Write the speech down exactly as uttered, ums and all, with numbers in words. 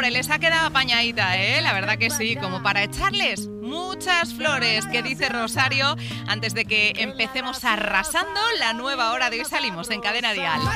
hombre, les ha quedado apañadita, ¿eh? La verdad que sí, como para echarles muchas flores, que dice Rosario, antes de que empecemos arrasando la nueva hora de Hoy Salimos en Cadena Dial.